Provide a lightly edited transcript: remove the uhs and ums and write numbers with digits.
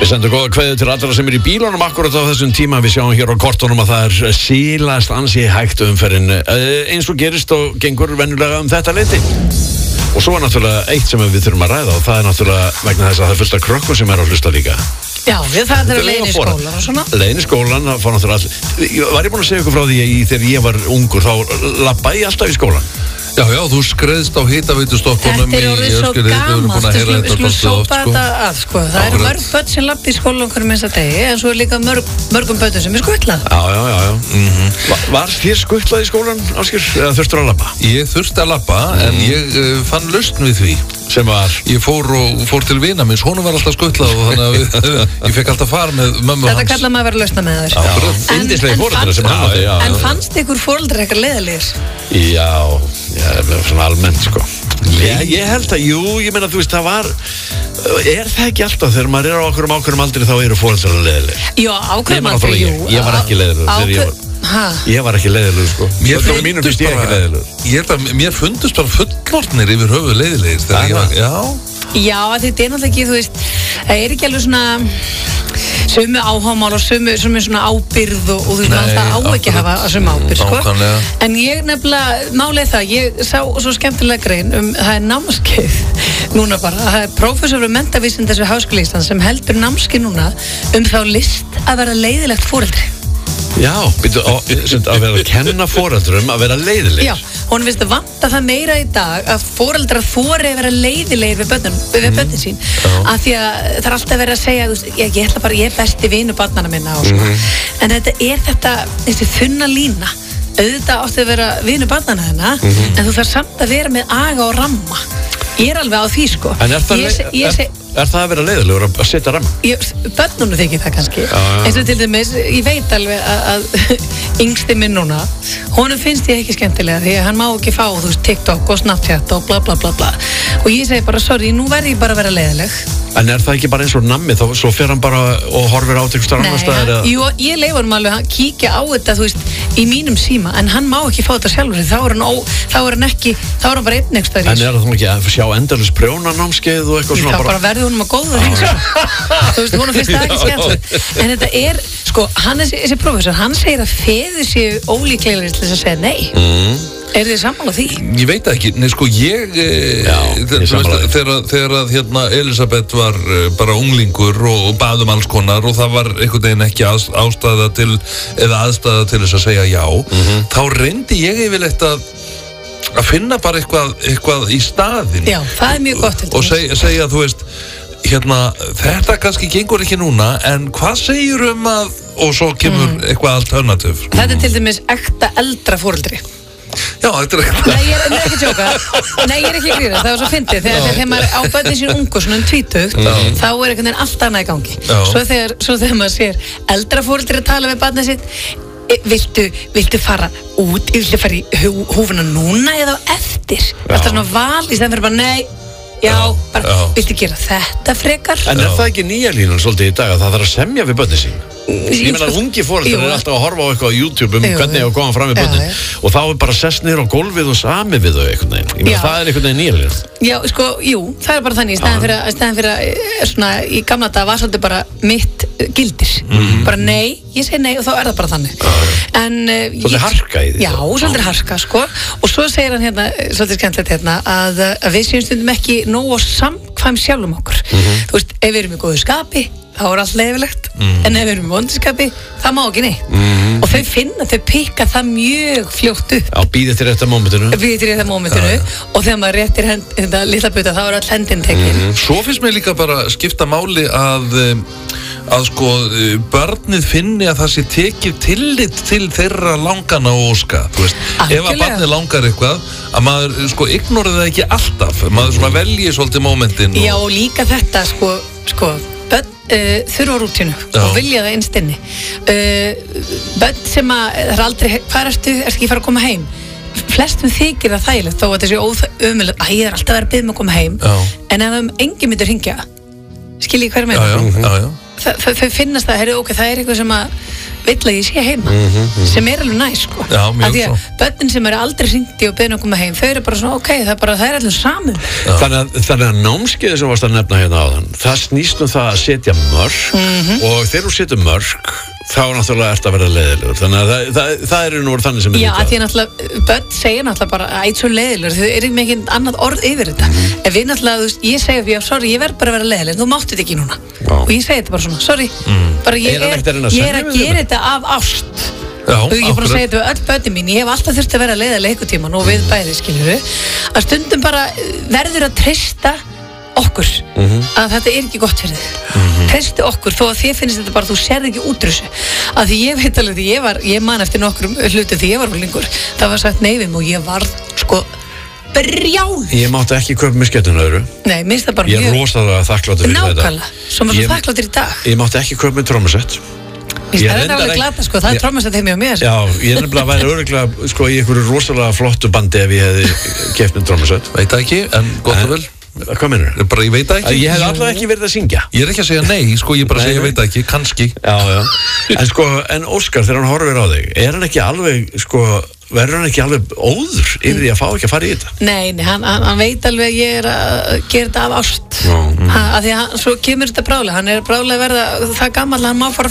Við sendum góða kveðju til allra sem í bílunum akkurat á þessum tíma. Við sjáum hér á kortunum að það sílast ansi hægt umferðin eins og gerist og gengur venjulega þetta leyti. Og svo náttúrulega eitt sem við þurfum að ræða og það náttúrulega vegna þess að það fullt af krökkum sem að hlusta líka. Já, það leiðin í skólan og svona. Leiðin í skólan, það fór náttúrulega var ég búin að segja ykkur frá því þegar ég var ungur þá labbaði ég alltaf í skólan. Já, þú skreiðst á hitaveitustokkunum. Þetta orðið svo gamalt, við sópa þetta að, sko. Það eru mörg börn sem labba í skóla okkur með þessa degi, en svo er líka mörgum börnum sem er skutlað. Já. Var þér skutlað í skólan, Ásgeir, eða þurftur að labba? Ég þurfti að labba, en ég fann lausn við því. Sem var? Ég fór til vina minns, honum var alltaf skutlað og þannig að ég fekk alltaf fara með mömmu hans. Þetta kallar maður að vera lausna með þér. Yndislegir foreldrar sem hann átti. En fannst ykkur foreldrar eitthvað leiðilegir? Já, svona almennt sko. Ég held að, ég meina, þú veist, það var það ekki alltaf þegar maður á ákveðum aldri þá eru foreldrar leiðilegir? Já, ákveðum aldri, Ég var ekki leiðilegur Ég var ekki leiðilegur sko. Mínum finnst ég ekki leiðilegur. Ég held að mér fundust bara fullorðnir yfir höfuð leiðilegir þegar ég var, Já, þetta er náttúrulega ekki, þú veist, það er ekki alveg svona sömu áhámál og sömu svona ábyrgð og þú veist, það á ekki að hafa sömu ábyrgð, sko. En ég nefnilega, málið það, ég sá svo skemmtilega grein það er námskeið núna bara, það er prófessor við menntavísindasvið Háskóla Íslands sem heldur námskeið núna þá list að vera leiðilegt foreldri. Já, að vera að kenna foreldrum að vera leiðilegir. Já, hún finnst að vanta það meira í dag að foreldrar þori að vera leiðilegir við börnin sín. Af því að það er alltaf verið að segja, þú veist, ég er besti vinur barnanna minna og svona. En þessi þunna lína, auðvitað átti að vera vinur barnanna þennan, en þú þarf samt að vera með aga og ramma. Ég er alveg á því, sko. En er það að vera leiðilegur að setja ramma? Börnunum þykir það kannski. Eins og til dæmis, ég veit alveg að yngsti minn núna, honum finnst ég ekki skemmtilega því að hann má ekki fá, þú veist, TikTok og Snapchat og bla bla bla bla. Og ég segi bara, sorry, nú verði ég bara að vera leiðileg. En er það ekki bara eins og nammi, þá svo fer hann bara og horfir á til einhverjum annar staðar? Jú, ég leyfi honum alveg að kíkja á þetta, þú veist, í mínum síma, en hann má ekki fá þetta sjálfur, þá er hann bara einn einhverstaðar í þessu. En er það ekki að sjá endalaus prjónanámskeið og eitthvað svona? Það bara verður honum að góða því, þú veist, honum finnst það ekki skemmtilegt. En þetta er, sko, þessi prófessor, hann segir að feður séu ólíklegir til þess að segja nei. Er þið sammála því? Ég veit ekki, nei sko þegar að Elisabeth var bara unglingur og bað alls konar og það var einhvern veginn ekki aðstæða til þess að segja já, þá reyndi ég yfirleitt að finna bara eitthvað í staðinn. Já, það er mjög gott. Og segja, þú veist, þetta kannski gengur ekki núna, en hvað segir að, og svo kemur eitthvað alternativ. Þetta er til dæmis ekta eldra foreldri. Já, þetta er eitthvað. Nei, ég er ekki að tjóka. Nei, ég er ekki að grýra. Það var svo fyndið. Þegar maður á börnin sín ungu, svona 20, þá er einhvern veginn allt annað í gangi. Svo þegar maður sér eldra foreldri að tala við barnið sitt, viltu fara út, viltu fara í húfuna núna eða eftir? Það er svona val í stæðan fyrir bara, nei, viltu gera þetta frekar? En er það ekki nýja línan svolítið í dag að það þarf að semja við börnin sín? Ég meina að ungi foreldrar er alltaf að horfa á eitthvað á YouTube hvernig ég á að koma fram við börnin og þá er bara sest niður á gólfið og sami við þau einhvern veginn. Ég meina það er einhvern veginn nýja línan. Já, sko, það er bara þannig í staðan fyrir að svona í gamla dag var svolítið bara mitt gildir. Bara nei, ég segi nei og þá er það bara þannig. Svolítið harka í því. Já, svolítið harka, sko. Og svo segir hann hérna, svolítið skemmtilegt hérna, að við séum stundum ekki nógu samkvæm sjálfum okkur. Þú veist, ef við erum í góðu skapi þá er allt leiðilegt, en ef við erum í vondiskapi það má ekki neitt. Og þau pikka það mjög fljótt upp. Já, býðið til rétta mómentinu. Og þegar maður réttir þetta litla buta þá er all hendin tekin. Svo finnst mér líka bara skipta máli að sko börnið finni að það sé tekið tillit til þeirra langana og óska, þú veist. Ef að barnið langar eitthvað að maður sko ignorið það ekki alltaf, maður svona velji svolítið mómentin. Já, og líka þetta sko börn þurfa rútínu og vilja það innst inni. Börn sem að það er aldrei, hvað ertu ekki fara að koma heim? Flestum þykir það þægilegt þó að þessi óömulegt, ég er alltaf að vera að biðja mig að koma heim. En ef enginn myndir hringja, skil ég hverju meina? þau finnast það, ok, það eitthvað sem að vill að ég sé heima sem alveg næs, sko. Já, mjög að því að börnin sem aldrei hringdi og beðin að koma heim, þau bara svona, ok, það allir saman. Þannig að námskeiði sem varst að nefna hérna áðan, það snýst það að setja mörk og þegar þú setur mörk þá náttúrulega ert að vera leiðilegur, þannig að það er nú þannig sem já, að því að náttúrulega börn segja náttúrulega bara æt svo leiðilegur, þau eru ekki með annað orð yfir þetta, en við náttúrulega, ég segja sorry, ég verð bara að vera leiðileg, þú mátti þetta ekki núna og ég segi þetta bara svona, sorry bara ég er að gera þetta af ást. Ég er bara að segja þetta við öll börnin mín, ég hef alltaf þurft að vera leiðileg einhvern tímann og við bæði, skiljuru, að stundum bara verður að treysta okkur að þetta er ekki gott fyrir þig treystu okkur, þó að þið finnst þetta bara þú sérð ekki útrússu, að því ég veit alveg því ég man eftir nokkrum hlutum því ég var úlingur, það var sagt neyfum og ég var sko brjál. Ég mátti ekki kaupa mér sketun öðru. Nei, minnst það bara ég er rosalega þakkláttur fyrir þetta. Nákvæmlega, sem var svo þakkláttur í dag. Ég mátti ekki kaupa mér trommusett. Það er alveg glata, sko, það er trommusett heim hjá mér. Já, ég er nefnilega væri örugglega sko í einhverju rosalega flottu bandi ef ég hefði keypt mér trommusett. Veit það ekki, en gott og vel. Hvað meinur? Bara ég veit það ekki. Ég hef allavega ekki verið að syngja. Ég er ekki að segja nei, sko, ég bara segja ég veit það ekki, kannski. Já. En sko, Óskar, þegar hann horfir á þig, er hann ekki alveg, sko, verður hann ekki alveg óður yfir því að fá ekki að fara í þetta? Nei, hann veit alveg að ég er að gera þetta af ást. Af því að svo kemur þetta bráðlega, hann er bráðlega verða það gammal að hann má fara